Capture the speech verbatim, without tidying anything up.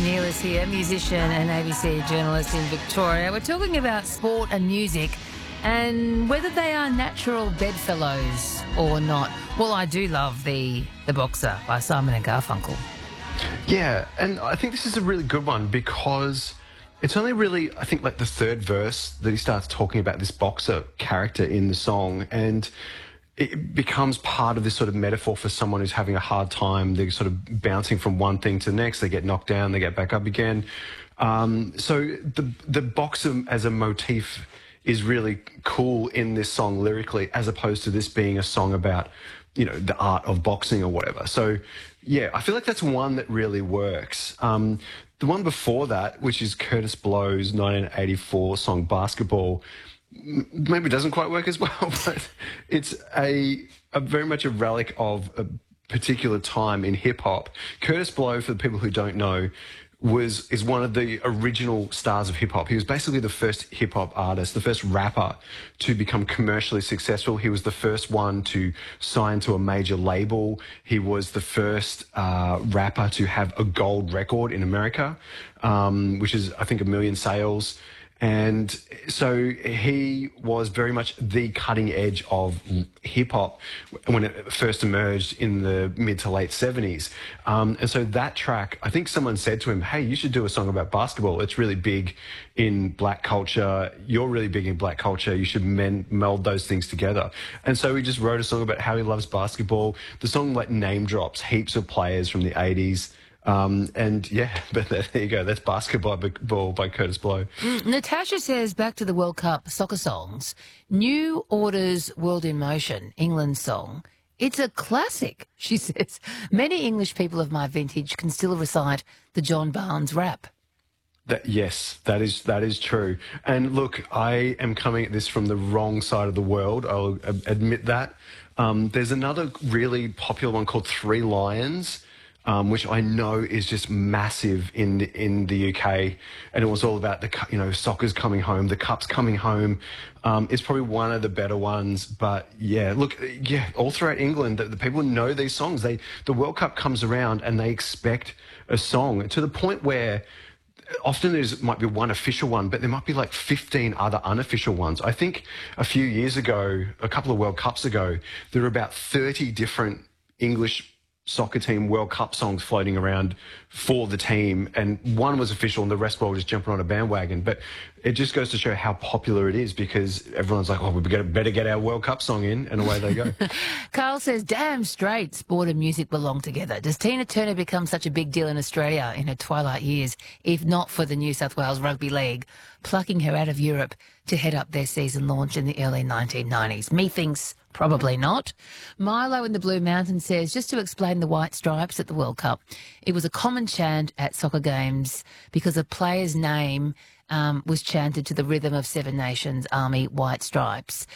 Neil is here, musician and A B C journalist in Victoria. We're talking about sport and music and whether they are natural bedfellows or not. Well, I do love the the Boxer by Simon and Garfunkel. Yeah, and I think this is a really good one because it's only really, I think, like the third verse that he starts talking about this boxer character in the song, and it becomes part of this sort of metaphor for someone who's having a hard time. They're sort of bouncing from one thing to the next. They get knocked down, they get back up again. Um, so the the boxer as a motif is really cool in this song lyrically, as opposed to this being a song about, you know, the art of boxing or whatever. So, yeah, I feel like that's one that really works. Um, the one before that, which is Curtis Blow's nineteen eighty-four song Basketball, maybe doesn't quite work as well, but it's a, a very much a relic of a particular time in hip-hop. Curtis Blow, for the people who don't know, was is one of the original stars of hip-hop. He was basically the first hip-hop artist, the first rapper to become commercially successful. He was the first one to sign to a major label. He was the first uh, rapper to have a gold record in America, um, which is, I think, a million sales. And so he was very much the cutting edge of hip-hop when it first emerged in the mid to late seventies. Um, and so that track, I think someone said to him, hey, you should do a song about basketball. It's really big in black culture. You're really big in black culture. You should men- meld those things together. And so he just wrote a song about how he loves basketball. The song like name drops heaps of players from the eighties. Um, and yeah, but there you go. That's Basketball Ball by Curtis Blow. Mm, Natasha says, back to the World Cup soccer songs, New Order's World in Motion, England's song. It's a classic, she says. Many English people of my vintage can still recite the John Barnes rap. That, yes, that is that is true. And look, I am coming at this from the wrong side of the world. I'll admit that. Um, there's another really popular one called Three Lions, Um, which I know is just massive in the, in the U K, and it was all about the you know soccer's coming home, the cup's coming home. Um, it's probably one of the better ones, but yeah, look, yeah, all throughout England, the, the people know these songs. They the World Cup comes around and they expect a song to the point where often there might be one official one, but there might be like fifteen other unofficial ones. I think a few years ago, a couple of World Cups ago, there were about thirty different English soccer team World Cup songs floating around for the team, and one was official and the rest were all just jumping on a bandwagon. But it just goes to show how popular it is, because everyone's like, oh, we better get our World Cup song in, and away they go. Carl says, damn straight sport and music belong together. Does Tina Turner become such a big deal in Australia in her twilight years, if not for the New South Wales Rugby League plucking her out of Europe to head up their season launch in the early nineteen nineties? Methinks probably not. Milo in the Blue Mountain says, just to explain the white stripes at the World Cup, it was a common chant at soccer games because a player's name um, was chanted to the rhythm of Seven Nations Army White Stripes.